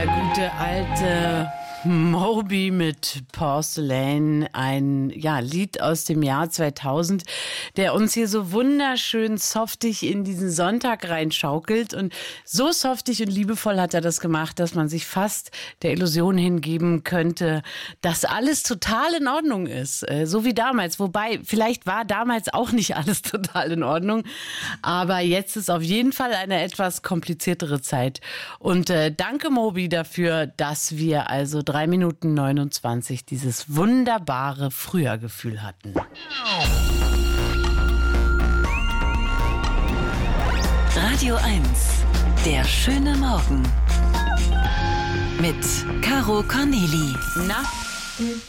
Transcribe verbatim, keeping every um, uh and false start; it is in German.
Der gute alte Moby mit Porcelain, ein ja, Lied aus dem Jahr zweitausend, der uns hier so wunderschön softig in diesen Sonntag reinschaukelt. Und so softig und liebevoll hat er das gemacht, dass man sich fast der Illusion hingeben könnte, dass alles total in Ordnung ist. So wie damals. Wobei, vielleicht war damals auch nicht alles total in Ordnung. Aber jetzt ist auf jeden Fall eine etwas kompliziertere Zeit. Und äh, danke Moby dafür, dass wir also drei Minuten neunundzwanzig dieses wunderbare Frühjahrgefühl hatten. Radio eins, der schöne Morgen mit Caro Corneli. Na?